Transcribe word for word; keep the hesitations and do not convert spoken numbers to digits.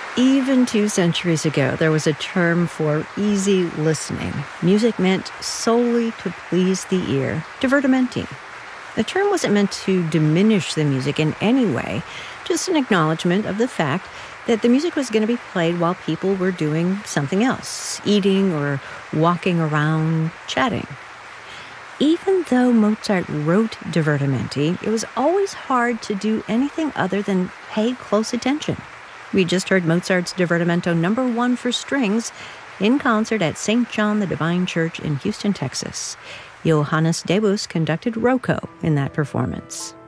Even two centuries ago, there was a term for easy listening. Music meant solely to please the ear, divertimenti. The term wasn't meant to diminish the music in any way, just an acknowledgement of the fact that the music was going to be played while people were doing something else, eating or walking around, chatting. Even though Mozart wrote divertimenti, it was always hard to do anything other than pay close attention. We just heard Mozart's Divertimento number one for strings in concert at Saint John the Divine Church in Houston, Texas. Johannes Debus conducted Rocco in that performance.